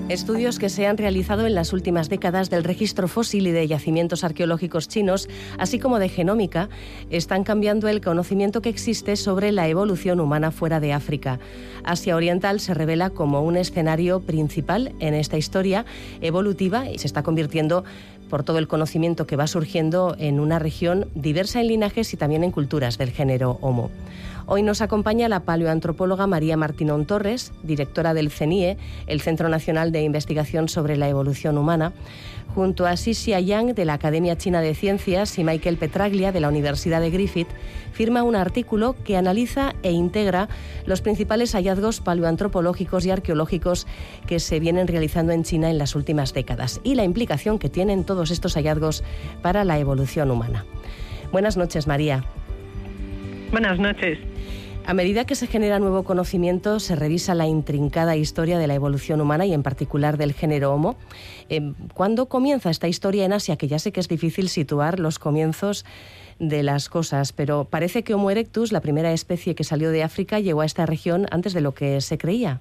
Estudios que se han realizado en las últimas décadas del registro fósil y de yacimientos arqueológicos chinos, así como de genómica, están cambiando el conocimiento que existe sobre la evolución humana fuera de África. Asia Oriental se revela como un escenario principal en esta historia evolutiva y se está convirtiendo, por todo el conocimiento que va surgiendo, en una región diversa en linajes y también en culturas del género Homo. Hoy nos acompaña la paleoantropóloga María Martínón Torres, directora del CNIE, el Centro Nacional de Investigación sobre la Evolución Humana, junto a Xixia Yang, de la Academia China de Ciencias, y Michael Petraglia, de la Universidad de Griffith. Firma un artículo que analiza e integra los principales hallazgos paleoantropológicos y arqueológicos que se vienen realizando en China en las últimas décadas y la implicación que tienen todos estos hallazgos para la evolución humana. Buenas noches, María. Buenas noches. A medida que se genera nuevo conocimiento, se revisa la intrincada historia de la evolución humana y en particular del género Homo. ¿Cuándo comienza esta historia en Asia? Que ya sé que es difícil situar los comienzos de las cosas, pero parece que Homo erectus, la primera especie que salió de África, llegó a esta región antes de lo que se creía.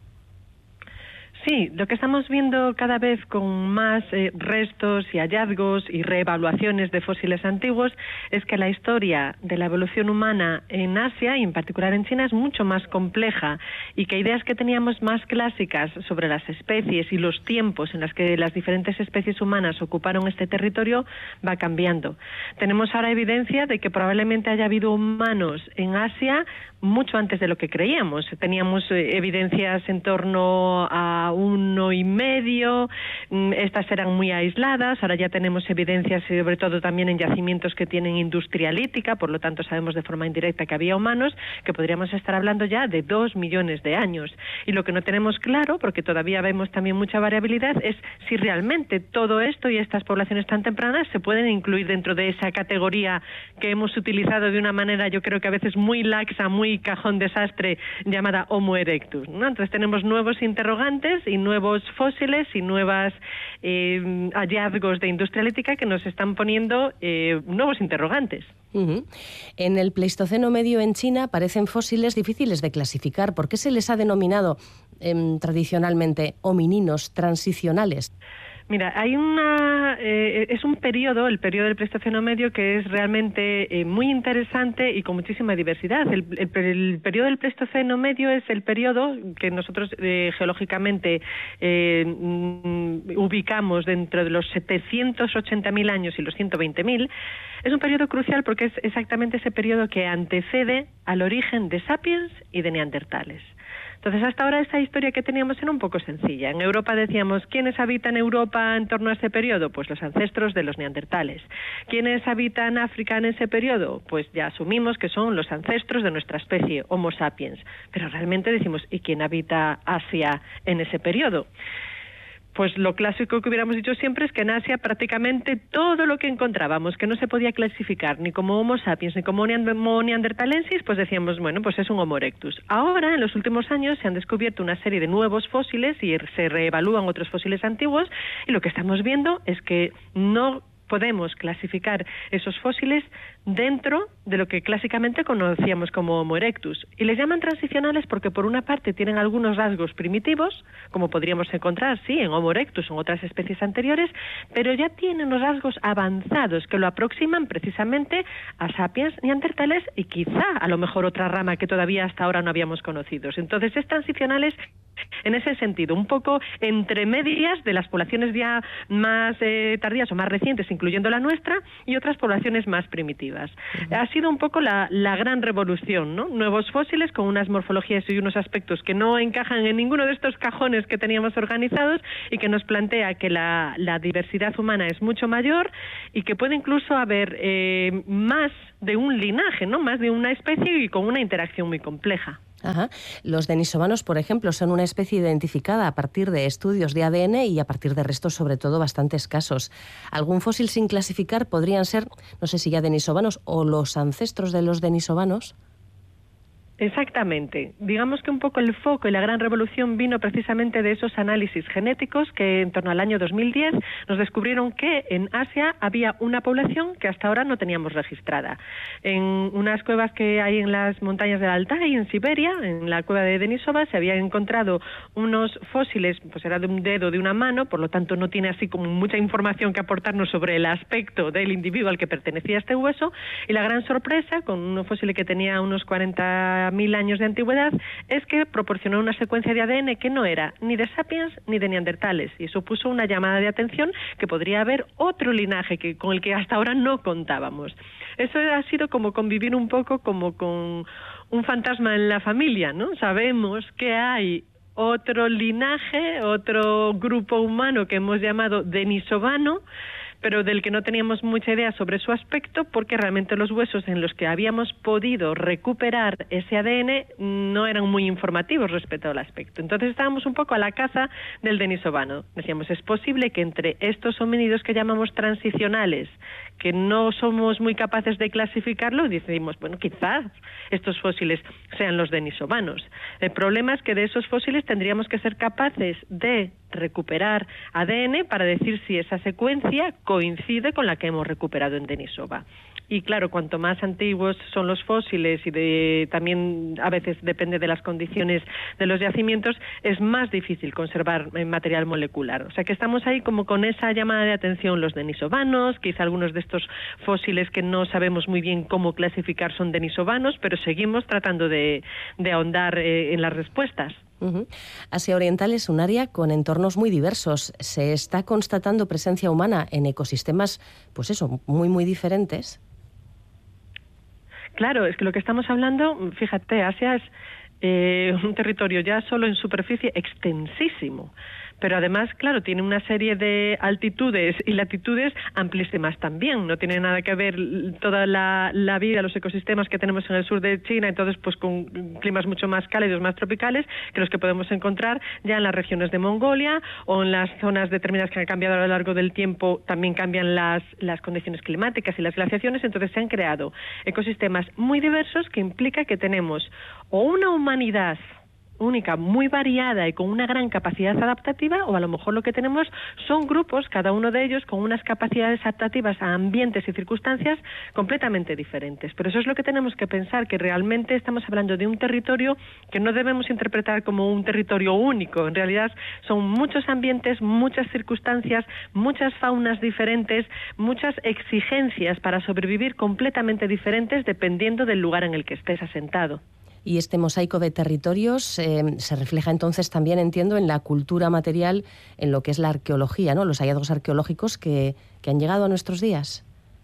Sí, lo que estamos viendo cada vez con más restos y hallazgos y reevaluaciones de fósiles antiguos es que la historia de la evolución humana en Asia y en particular en China es mucho más compleja y que ideas que teníamos más clásicas sobre las especies y los tiempos en los que las diferentes especies humanas ocuparon este territorio va cambiando. Tenemos ahora evidencia de que probablemente haya habido humanos en Asia mucho antes de lo que creíamos. Teníamos evidencias en torno a 1,5, estas eran muy aisladas, ahora ya tenemos evidencias sobre todo también en yacimientos que tienen industria lítica, por lo tanto sabemos de forma indirecta que había humanos, que podríamos estar hablando ya de 2 millones de años. Y lo que no tenemos claro, porque todavía vemos también mucha variabilidad, es si realmente todo esto y estas poblaciones tan tempranas se pueden incluir dentro de esa categoría que hemos utilizado de una manera, yo creo que a veces muy laxa, muy cajón desastre, llamada Homo erectus, ¿no? Entonces tenemos nuevos interrogantes y nuevos fósiles y nuevos hallazgos de industria lítica que nos están poniendo nuevos interrogantes. Uh-huh. En el Pleistoceno medio en China aparecen fósiles difíciles de clasificar. ¿Por qué se les ha denominado tradicionalmente homininos transicionales? Mira, hay es un periodo, el periodo del Pleistoceno medio, que es realmente muy interesante y con muchísima diversidad. El periodo del Pleistoceno medio es el periodo que nosotros geológicamente ubicamos dentro de los 780.000 años y los 120.000. Es un periodo crucial porque es exactamente ese periodo que antecede al origen de sapiens y de neandertales. Entonces, hasta ahora esta historia que teníamos era un poco sencilla. En Europa decíamos, ¿quiénes habitan Europa en torno a este periodo? Pues los ancestros de los neandertales. ¿Quiénes habitan África en ese periodo? Pues ya asumimos que son los ancestros de nuestra especie, Homo sapiens. Pero realmente decimos, ¿y quién habita Asia en ese periodo? Pues lo clásico que hubiéramos dicho siempre es que en Asia prácticamente todo lo que encontrábamos que no se podía clasificar ni como Homo sapiens ni como neandertalensis, pues decíamos, bueno, pues es un Homo erectus. Ahora, en los últimos años, se han descubierto una serie de nuevos fósiles y se reevalúan otros fósiles antiguos y lo que estamos viendo es que no podemos clasificar esos fósiles dentro de lo que clásicamente conocíamos como Homo erectus. Y les llaman transicionales porque por una parte tienen algunos rasgos primitivos, como podríamos encontrar, sí, en Homo erectus o en otras especies anteriores, pero ya tienen los rasgos avanzados que lo aproximan precisamente a sapiens, neandertales y quizá a lo mejor otra rama que todavía hasta ahora no habíamos conocido. Entonces es transicionales en ese sentido, un poco entre medias de las poblaciones ya más tardías o más recientes, incluyendo la nuestra, y otras poblaciones más primitivas. Uh-huh. Ha sido un poco la gran revolución, ¿no? Nuevos fósiles con unas morfologías y unos aspectos que no encajan en ninguno de estos cajones que teníamos organizados y que nos plantea que la diversidad humana es mucho mayor y que puede incluso haber más de un linaje, ¿no? Más de una especie y con una interacción muy compleja. Ajá. Los denisovanos, por ejemplo, son una especie identificada a partir de estudios de ADN y a partir de restos, sobre todo, bastante escasos. ¿Algún fósil sin clasificar podrían ser, no sé si ya denisovanos o los ancestros de los denisovanos? Exactamente. Digamos que un poco el foco y la gran revolución vino precisamente de esos análisis genéticos que en torno al año 2010 nos descubrieron que en Asia había una población que hasta ahora no teníamos registrada. En unas cuevas que hay en las montañas del Altai, en Siberia, en la cueva de Denisova, se habían encontrado unos fósiles, pues era de un dedo de una mano, por lo tanto no tiene así como mucha información que aportarnos sobre el aspecto del individuo al que pertenecía este hueso, y la gran sorpresa, con un fósil que tenía unos 40.000 años de antigüedad, es que proporcionó una secuencia de ADN que no era ni de sapiens ni de neandertales, y eso puso una llamada de atención que podría haber otro linaje con el que hasta ahora no contábamos. Eso ha sido como convivir un poco como con un fantasma en la familia, ¿no? Sabemos que hay otro linaje, otro grupo humano que hemos llamado denisovano, pero del que no teníamos mucha idea sobre su aspecto, porque realmente los huesos en los que habíamos podido recuperar ese ADN no eran muy informativos respecto al aspecto. Entonces estábamos un poco a la caza del denisovano. Decíamos, es posible que entre estos homínidos que llamamos transicionales, que no somos muy capaces de clasificarlo, decimos, bueno, quizás estos fósiles sean los denisovanos. El problema es que de esos fósiles tendríamos que ser capaces de recuperar ADN para decir si esa secuencia coincide con la que hemos recuperado en Denisova. Y claro, cuanto más antiguos son los fósiles y también a veces depende de las condiciones de los yacimientos, es más difícil conservar material molecular. O sea que estamos ahí como con esa llamada de atención los denisovanos, quizá algunos de estos fósiles que no sabemos muy bien cómo clasificar son denisovanos, pero seguimos tratando de ahondar en las respuestas. Asia Oriental es un área con entornos muy diversos. Se está constatando presencia humana en ecosistemas, pues eso, muy, muy diferentes. Claro, es que lo que estamos hablando, fíjate, Asia es un territorio ya solo en superficie extensísimo. Pero además, claro, tiene una serie de altitudes y latitudes amplísimas también. No tiene nada que ver toda la vida, los ecosistemas que tenemos en el sur de China, entonces pues con climas mucho más cálidos, más tropicales, que los que podemos encontrar ya en las regiones de Mongolia o en las zonas determinadas que han cambiado a lo largo del tiempo. También cambian las condiciones climáticas y las glaciaciones, entonces se han creado ecosistemas muy diversos que implica que tenemos o una humanidad única, muy variada y con una gran capacidad adaptativa, o a lo mejor lo que tenemos son grupos, cada uno de ellos con unas capacidades adaptativas a ambientes y circunstancias completamente diferentes. Pero eso es lo que tenemos que pensar, que realmente estamos hablando de un territorio que no debemos interpretar como un territorio único. En realidad son muchos ambientes, muchas circunstancias, muchas faunas diferentes, muchas exigencias para sobrevivir completamente diferentes dependiendo del lugar en el que estés asentado. Y este mosaico de territorios se refleja entonces también, entiendo, en la cultura material, en lo que es la arqueología, ¿no? Los hallazgos arqueológicos que han llegado a nuestros días.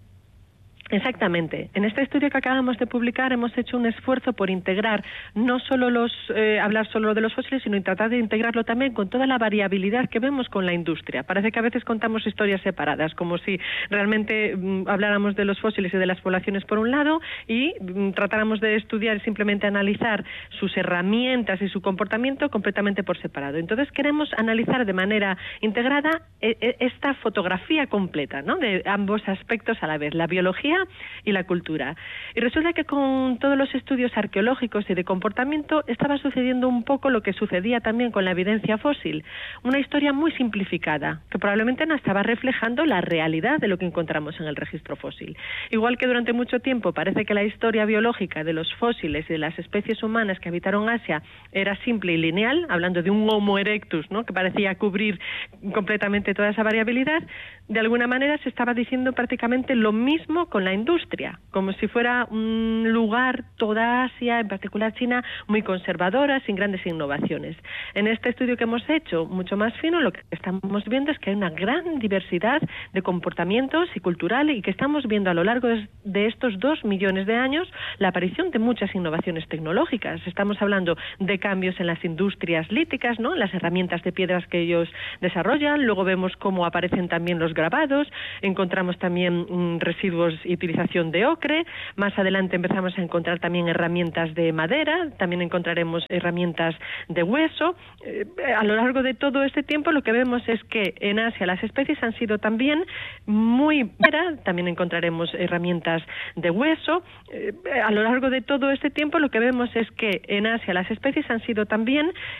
Exactamente. En este estudio que acabamos de publicar hemos hecho un esfuerzo por integrar no solo hablar solo de los fósiles, sino tratar de integrarlo también con toda la variabilidad que vemos con la industria. Parece que a veces contamos historias separadas, como si realmente habláramos de los fósiles y de las poblaciones por un lado y tratáramos de estudiar y simplemente analizar sus herramientas y su comportamiento completamente por separado. Entonces queremos analizar de manera integrada esta fotografía completa, ¿no?, de ambos aspectos a la vez, la biología y la cultura. Y resulta que con todos los estudios arqueológicos y de comportamiento estaba sucediendo un poco lo que sucedía también con la evidencia fósil, una historia muy simplificada, que probablemente no estaba reflejando la realidad de lo que encontramos en el registro fósil. Igual que durante mucho tiempo parece que la historia biológica de los fósiles y de las especies humanas que habitaron Asia era simple y lineal, hablando de un Homo erectus, ¿no?, que parecía cubrir completamente toda esa variabilidad, de alguna manera se estaba diciendo prácticamente lo mismo con la industria, como si fuera un lugar, toda Asia, en particular China, muy conservadora, sin grandes innovaciones. En este estudio que hemos hecho, mucho más fino, lo que estamos viendo es que hay una gran diversidad de comportamientos y cultural, y que estamos viendo a lo largo de estos 2 millones de años la aparición de muchas innovaciones tecnológicas. Estamos hablando de cambios en las industrias líticas, ¿no?, las herramientas de piedras que ellos desarrollan. Luego vemos cómo aparecen también los grabados, encontramos también residuos y utilización de ocre. Más adelante empezamos a encontrar también herramientas de madera, también encontraremos herramientas de hueso. A lo largo de todo este tiempo lo que vemos es que en Asia las especies han sido también muy... También encontraremos herramientas de hueso. A lo largo de todo este tiempo lo que vemos es que en Asia las especies han sido también